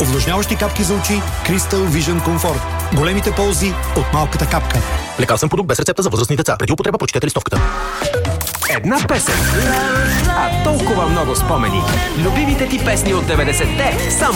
Увлажняващи капки за очи Crystal Vision Comfort. Големите ползи от малката капка. Лекарствен продукт без рецепта за възрастни деца. Преди употреба прочетете листовката. Една песен, а толкова много спомени. Любимите ти песни от 90-те, само